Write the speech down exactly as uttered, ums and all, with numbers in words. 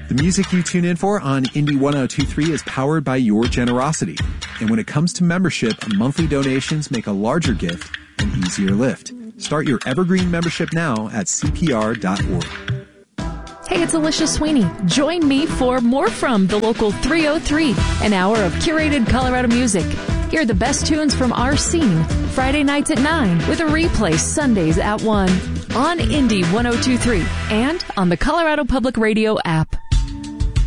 The music you tune in for on Indie ten twenty-three is powered by your generosity. And when it comes to membership, monthly donations make a larger gift an easier lift. Start your Evergreen membership now at C P R dot org. Hey, it's Alicia Sweeney. Join me for More From the Local three oh three, an hour of curated Colorado music. Hear the best tunes from our scene, Friday nights at nine, with a replay Sundays at one, on Indie ten twenty-three, and on the Colorado Public Radio app.